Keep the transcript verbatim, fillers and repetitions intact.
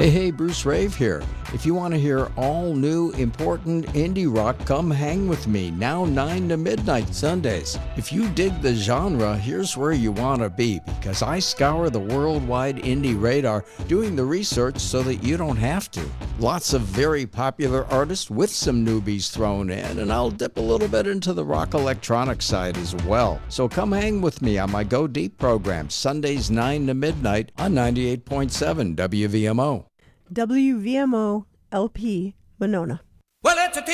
Hey, hey, Bruce Rave here. If you want to hear all new, important indie rock, come hang with me now nine to midnight Sundays. If you dig the genre, here's where you want to be, because I scour the worldwide indie radar doing the research so that you don't have to. Lots of very popular artists with some newbies thrown in, and I'll dip a little bit into the rock electronic side as well. So come hang with me on my Go Deep program, Sundays nine to midnight on ninety-eight point seven W V M O. W V M O L P Monona. Well, it's a